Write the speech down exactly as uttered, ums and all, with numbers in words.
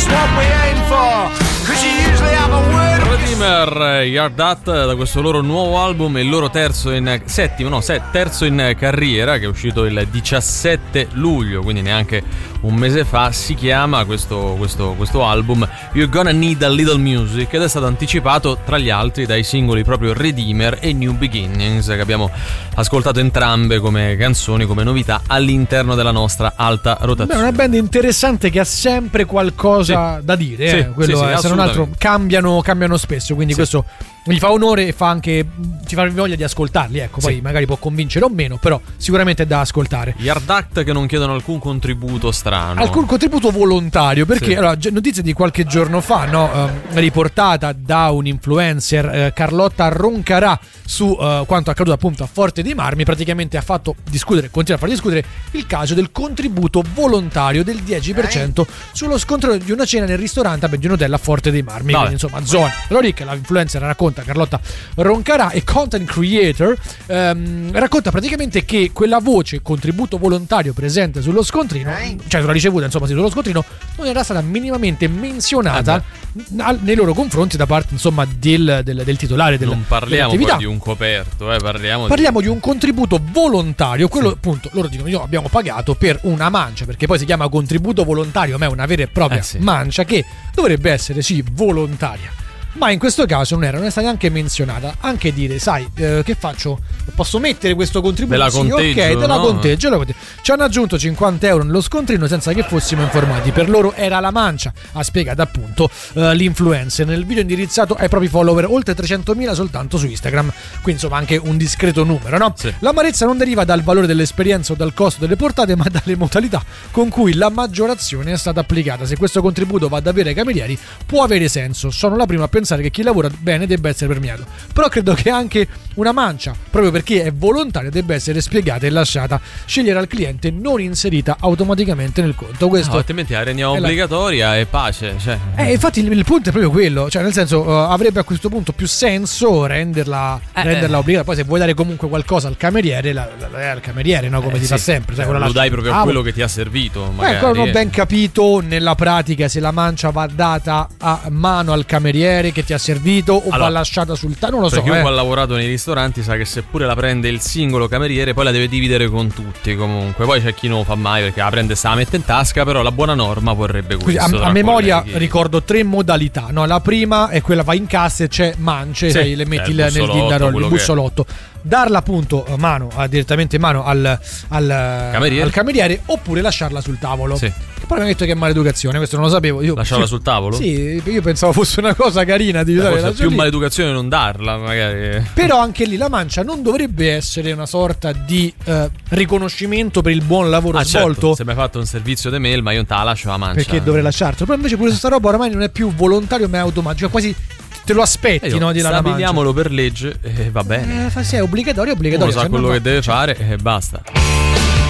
just what we aim for, cause you usually have a word. Redeemer, Yard That, da questo loro nuovo album, il loro terzo in settimo, no, set, terzo in carriera, che è uscito il diciassette luglio, quindi neanche un mese fa. Si chiama questo, questo, questo album You're Gonna Need a Little Music, ed è stato anticipato tra gli altri dai singoli proprio Redeemer e New Beginnings, che abbiamo ascoltato entrambe come canzoni, come novità all'interno della nostra alta rotazione. Beh, è una band interessante che ha sempre qualcosa sì. da dire, sì, eh. Quello sì, è, sì, se non altro cambiano, cambiano spesso, quindi sì. questo gli fa onore e fa anche, ti fa voglia di ascoltarli, ecco, poi sì. magari può convincere o meno, però sicuramente è da ascoltare. Yard Act che non chiedono alcun contributo strano, alcun contributo volontario, perché sì. allora, notizia di qualche giorno fa, no, eh, riportata da un influencer, eh, Carlotta Roncarà, su eh, quanto accaduto appunto a Forte dei Marmi, praticamente ha fatto discutere, continua a far discutere il caso del contributo volontario del dieci per cento sullo scontro di una cena nel ristorante di un hotel a Forte dei Marmi, quindi, insomma, zona. Allora lì che la influencer racconta, Carlotta Roncarà, e content creator, ehm, racconta praticamente che quella voce contributo volontario presente sullo scontrino, cioè sulla ricevuta, insomma, sì, sullo scontrino, non era stata minimamente menzionata eh nei loro confronti da parte, insomma, del, del, del titolare del, non parliamo poi di un coperto, eh, parliamo, parliamo di... di un contributo volontario, quello sì. appunto loro dicono io abbiamo pagato per una mancia, perché poi si chiama contributo volontario, ma è una vera e propria eh sì. mancia che dovrebbe essere sì volontaria, ma in questo caso non era, non è stata neanche menzionata. Anche dire, sai, eh, che faccio? Posso mettere questo contributo? Della sì, conteggio, ok, della no? conteggio, della conteggio. Ci hanno aggiunto cinquanta euro nello scontrino senza che fossimo informati. Per loro era la mancia, ha spiegato appunto uh, l'influencer nel video indirizzato ai propri follower, oltre trecentomila soltanto su Instagram. Quindi insomma anche un discreto numero, no? Sì. L'amarezza non deriva dal valore dell'esperienza o dal costo delle portate, ma dalle modalità con cui la maggiorazione è stata applicata. Se questo contributo va ad avere ai camerieri, può avere senso. Sono la prima a pensare che chi lavora bene debba essere premiato, però credo che anche una mancia, proprio perché è volontaria, debba essere spiegata e lasciata scegliere al cliente, non inserita automaticamente nel conto. Questo no, altrimenti la rendiamo obbligatoria la... e pace, cioè. Eh, infatti il, il punto è proprio quello, cioè nel senso uh, avrebbe a questo punto più senso renderla, eh, renderla obbligata. Poi se vuoi dare comunque qualcosa al cameriere, la, la, la, al cameriere, no, come eh, si sì. fa sempre, cioè, lo dai proprio a quello che ti ha servito, magari. Ecco, non ho ben capito nella pratica se la mancia va data a mano al cameriere che ti ha servito o allora, va lasciata sul tavolo, non lo so. Chiunque eh. ha lavorato nei ristoranti sa che seppure la prende il singolo cameriere, poi la deve dividere con tutti comunque. Poi c'è chi non lo fa mai perché la prende e se la mette in tasca, però la buona norma vorrebbe questo. Quindi, a, a memoria colleghi. Ricordo tre modalità, no? La prima è quella va in cassa e c'è mance, sì, sai, le metti il, nel dindaro, il bussolotto. Darla appunto a mano, direttamente in mano al, al, cameriere. al cameriere, oppure lasciarla sul tavolo. Sì. Che poi mi ha detto che è maleducazione, questo non lo sapevo. Io, lasciarla sì, sul tavolo? Sì, io pensavo fosse una cosa carina di dare la più lì. Maleducazione non darla, magari. Però anche lì la mancia non dovrebbe essere una sorta di eh, riconoscimento per il buon lavoro ah, svolto. Certo, se mi hai fatto un servizio di mail, ma io non te la lascio la mancia. Perché dovrei lasciartelo? Però invece pure questa roba ormai non è più volontario, ma è automatico, quasi te lo aspetti, eh, no? Di la stabiliamolo per legge e va bene. Eh, fa sì, è obbligatorio, obbligatorio. Uno sa quello che deve fare e basta.